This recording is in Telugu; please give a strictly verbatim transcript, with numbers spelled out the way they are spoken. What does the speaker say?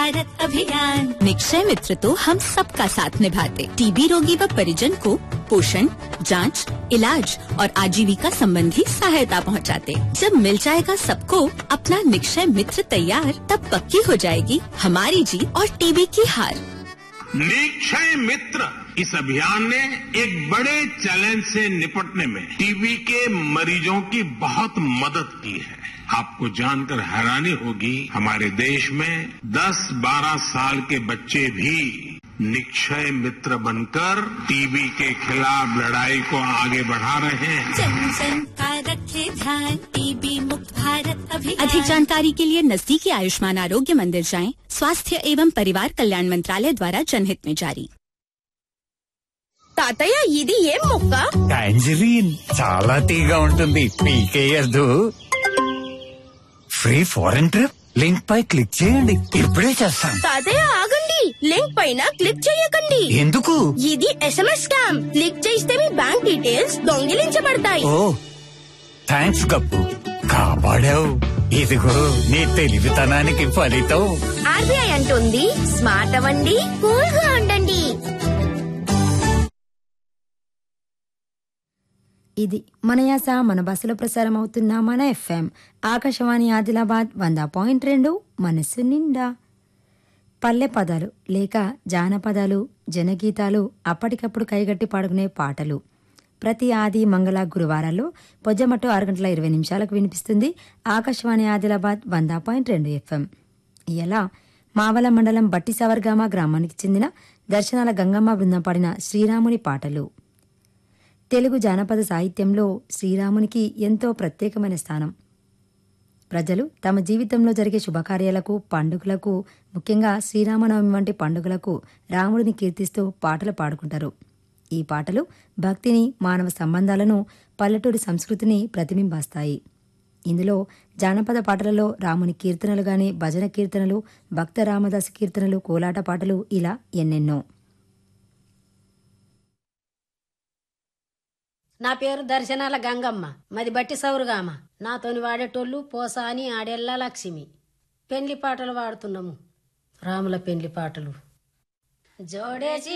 भारत अभियान। निक्षय मित्र तो हम सबका साथ निभाते, टीबी रोगी व परिजन को पोषण, जांच, इलाज और आजीविका संबंधी सहायता पहुंचाते। जब मिल जाएगा सबको अपना निक्षय मित्र तैयार, तब पक्की हो जाएगी हमारी जीत और टीबी की हार। निक्षय मित्र इस अभियान ने एक बड़े चैलेंज से निपटने में टीबी के मरीजों की बहुत मदद की है। आपको जानकर हैरानी होगी, हमारे देश में दस बारह साल के बच्चे भी निक्षय मित्र बनकर टीबी के खिलाफ लड़ाई को आगे बढ़ा रहे हैं। जन जन का रखे ध्यान, टीबी मुक्त भारत अभियान। अधिक जानकारी के लिए नजदीकी आयुष्मान आरोग्य मंदिर जाएं। स्वास्थ्य एवं परिवार कल्याण मंत्रालय द्वारा जनहित में जारी। తాతయ్య ఇది ఏం మొక్క? టాంజరీన్, చాలా తీగా ఉంటుంది, పీకేయద్దు. ఫ్రీ ఫారెన్ ట్రిప్ లింక్ పై క్లిక్ చేయండి, ఇప్పుడే చేస్తాను. తాతయ్య ఆగండి, లింక్ పైన క్లిక్ చేయకండి. ఎందుకు? ఇది ఎస్ఎంఎస్ స్కామ్. క్లిక్ చేస్తే మీ బ్యాంక్ డీటెయిల్స్ దొంగిలించబడతాయి. ఓ థ్యాంక్స్ గప్పు, కాపాడావు. ఇదిగో నీ తెలివితనానికి ఫలితం. ఆర్బీఐ అంటుంది స్మార్ట్ అవ్వండి, కూల్ గా ఉండండి. ఇది మన యాస మన బస్సులో ప్రసారం అవుతున్న మన ఎఫ్ఎం ఆకాశవాణి ఆదిలాబాద్ వంద పాయింట్ రెండు మనస్సు నిండా. పల్లె పదాలు లేక జానపదాలు, జనగీతాలు అప్పటికప్పుడు కైగట్టి పాడుకునే పాటలు ప్రతి ఆది మంగళ గురువారాల్లో పొజ్జమట్టు ఆరు గంటల ఇరవై నిమిషాలకు వినిపిస్తుంది ఆకాశవాణి ఆదిలాబాద్ వంద పాయింట్ రెండు ఎఫ్ఎం. ఇలా మావల మండలం బట్టి సవర్గామ గ్రామానికి చెందిన దర్శనాల గంగమ్మ బృందం పాడిన శ్రీరాముని పాటలు. తెలుగు జానపద సాహిత్యంలో శ్రీరామునికి ఎంతో ప్రత్యేకమైన స్థానం. ప్రజలు తమ జీవితంలో జరిగే శుభకార్యాలకు, పండుగలకు, ముఖ్యంగా శ్రీరామనవమి వంటి పండుగలకు రాముడిని కీర్తిస్తూ పాటలు పాడుకుంటారు. ఈ పాటలు భక్తిని, మానవ సంబంధాలను, పల్లెటూరి సంస్కృతిని ప్రతిబింబిస్తాయి. ఇందులో జానపద పాటలలో రాముని కీర్తనలు గాని, భజన కీర్తనలు, భక్త రామదాసు కీర్తనలు, కోలాట పాటలు ఇలా ఎన్నెన్నో. నా పేరు దర్శనాల గంగమ్మ, మది బట్టి సౌరుగామ. నాతోని వాడేటోళ్ళు పోసాని, ఆడెల్లా, లక్ష్మి. పెండ్లి పాటలు వాడుతున్నాము, రాముల పెండ్లి పాటలు. జోడేసి